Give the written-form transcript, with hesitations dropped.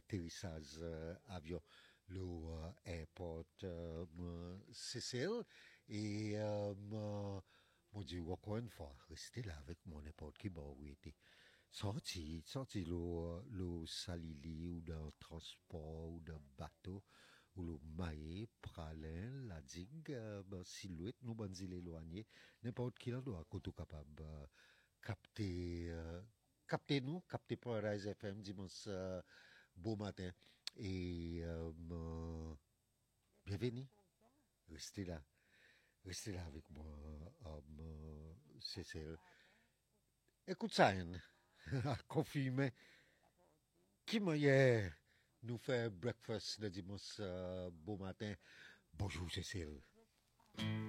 atterrissage avion le airport Cécile et moi dit encore une fois rester là avec mon n'importe qui bon oui était sorti le salili ou d'un transport ou d'un bateau ou le maillet, pralin, la digue, silhouette, nous bonnes îles éloignées, n'importe qui là doit être capable capter capter Paradise FM dimanche beau matin et bienvenue, restez là avec moi, Cécile. Écoute ça, hein, confirmé, qui m'a hier nous fait breakfast le dimanche beau matin. Bonjour Cécile.